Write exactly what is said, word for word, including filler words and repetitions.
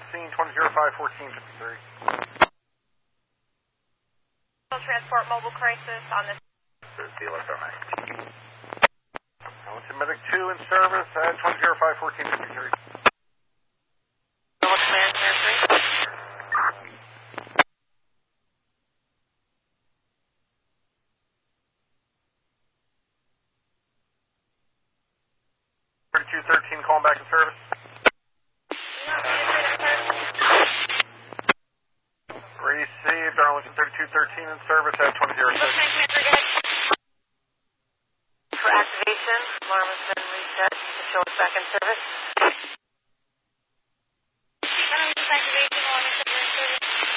scene, twenty oh five, fourteen fifty-three. Transport mobile crisis on this. Dealer Thermax. Ellington Medic two in service at twenty oh five, fourteen fifty-three. Command transfer. thirty-two thirteen calling back in service. Received, Arlington thirty-two thirteen in service at twenty oh six. For activation, alarm has been reset to show us back in service.